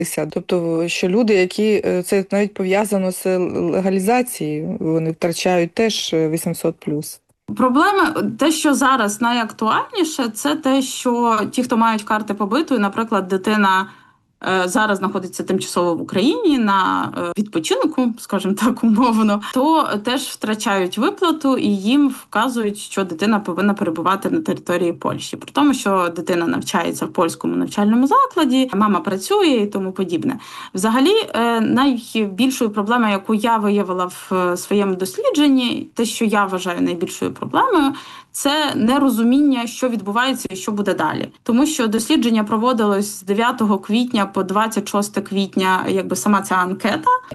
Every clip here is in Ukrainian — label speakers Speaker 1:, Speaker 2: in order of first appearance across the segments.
Speaker 1: Тобто, що люди, які це навіть пов'язано з легалізацією, вони втрачають теж 800+.
Speaker 2: Проблеми, те, що зараз найактуальніше, це те, що ті, хто мають карти побиту, і, наприклад, дитина зараз знаходиться тимчасово в Україні на відпочинку, скажімо так, умовно, то теж втрачають виплату і їм вказують, що дитина повинна перебувати на території Польщі. При тому, що дитина навчається в польському навчальному закладі, мама працює і тому подібне. Взагалі, найбільшою проблемою, яку я виявила в своєму дослідженні, те, що я вважаю найбільшою проблемою, це нерозуміння, що відбувається і що буде далі. Тому що дослідження проводилось з 9 квітня по 26 квітня, якби сама ця анкета, а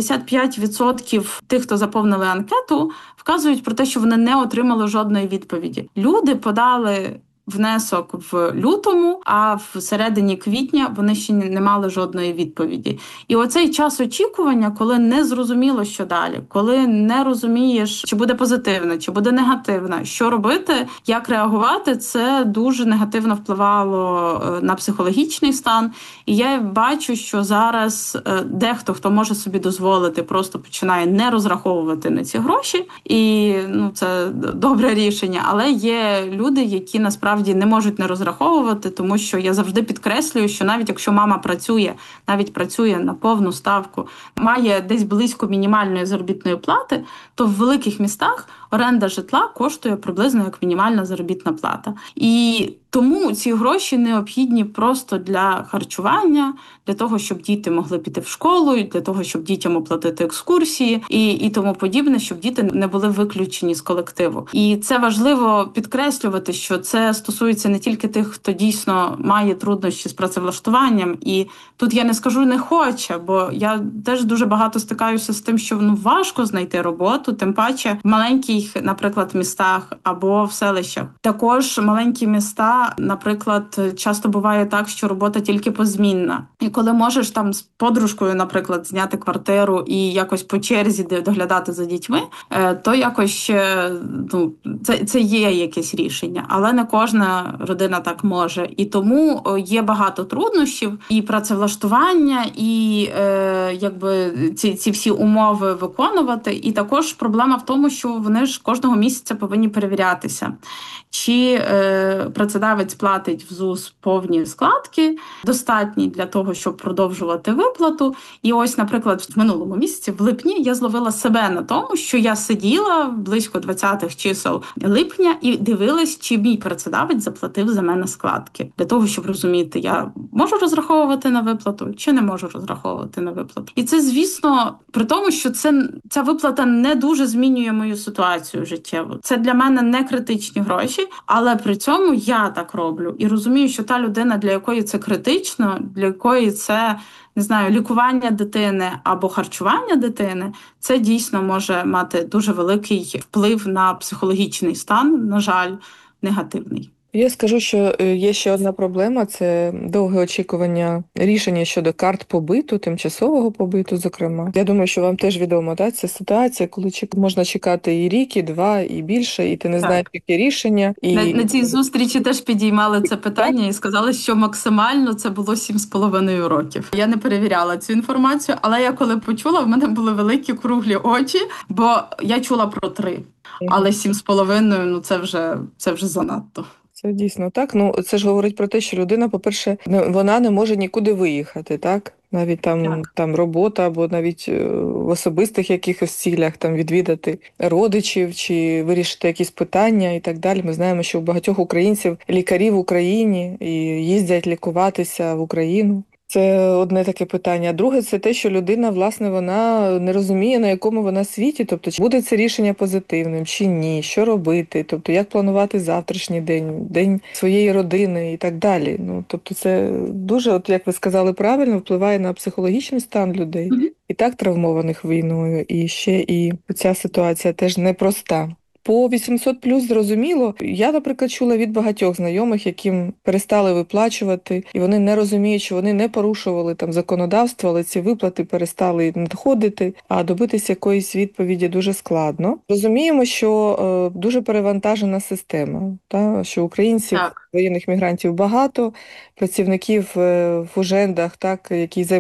Speaker 2: 65% тих, хто заповнили анкету, вказують про те, що вони не отримали жодної відповіді. Люди подали внесок в лютому, а в середині квітня вони ще не мали жодної відповіді. І оцей час очікування, коли не зрозуміло, що далі, коли не розумієш, чи буде позитивно, чи буде негативно, що робити, як реагувати, це дуже негативно впливало на психологічний стан. І я бачу, що зараз дехто, хто може собі дозволити, просто починає не розраховувати на ці гроші. І це добре рішення. Але є люди, які насправді не можуть не розраховувати, тому що я завжди підкреслюю, що навіть якщо мама працює на повну ставку, має десь близько мінімальної заробітної плати, то в великих містах оренда житла коштує приблизно як мінімальна заробітна плата. І тому ці гроші необхідні просто для харчування, для того, щоб діти могли піти в школу, для того, щоб дітям оплатити екскурсії і тому подібне, щоб діти не були виключені з колективу. І це важливо підкреслювати, що це стосується не тільки тих, хто дійсно має труднощі з працевлаштуванням. І тут я не скажу не хоче, бо я теж дуже багато стикаюся з тим, що важко знайти роботу, тим паче в маленьких, наприклад, містах або в селищах. Також маленькі міста, наприклад, часто буває так, що робота тільки позмінна. І коли можеш там з подружкою, наприклад, зняти квартиру і якось по черзі доглядати за дітьми, то якось це є якесь рішення. Але не кожна родина так може. І тому є багато труднощів і працевлаштування, і якби ці всі умови виконувати. І також проблема в тому, що вони ж кожного місяця повинні перевірятися. Чи працедавець платить в ЗУС повні складки, достатні для того, щоб продовжувати виплату. І ось, наприклад, в минулому місяці, в липні, я зловила себе на тому, що я сиділа близько 20-х чисел липня і дивилась, чи мій працедавець заплатив за мене складки. Для того, щоб розуміти, я можу розраховувати на виплату, чи не можу розраховувати на виплату. І це, звісно, при тому, що ця виплата не дуже змінює мою ситуацію життєву. Це для мене не критичні гроші, але при цьому я так роблю. І розумію, що та людина, для якої це критично, для якої це, не знаю, лікування дитини або харчування дитини, це дійсно може мати дуже великий вплив на психологічний стан, на жаль, негативний.
Speaker 1: Я скажу, що є ще одна проблема – це довге очікування рішення щодо карт побиту, тимчасового побиту, зокрема. Я думаю, що вам теж відомо, так? Це ситуація, коли можна чекати і рік, і два, і більше, і ти не знаєш, яке рішення.
Speaker 2: На цій зустрічі теж підіймали це питання і сказали, що максимально це було 7,5 років. Я не перевіряла цю інформацію, але я коли почула, в мене були великі круглі очі, бо я чула про 3. Але 7,5 це вже занадто.
Speaker 1: Це дійсно так. Це ж говорить про те, що людина, по-перше, вона не може нікуди виїхати, так? Навіть там робота, або навіть в особистих якихось цілях там відвідати родичів чи вирішити якісь питання і так далі. Ми знаємо, що у багатьох українців лікарі в Україні і їздять лікуватися в Україну. Це одне таке питання. Друге, це те, що людина, власне, вона не розуміє, на якому вона світі. Тобто, чи буде це рішення позитивним, чи ні, що робити, тобто, як планувати завтрашній день, день своєї родини і так далі. Тобто, це дуже, як ви сказали правильно, впливає на психологічний стан людей. І так травмованих війною, і ще і ця ситуація теж непроста. По 800 плюс зрозуміло. Я, наприклад, чула від багатьох знайомих, яким перестали виплачувати, і вони не розуміють, що вони не порушували там законодавство, але ці виплати перестали надходити, а добитися якоїсь відповіді дуже складно. Розуміємо, що дуже перевантажена система, що українців,
Speaker 2: Так.
Speaker 1: воєнних мігрантів багато, працівників в ужендах, які займаються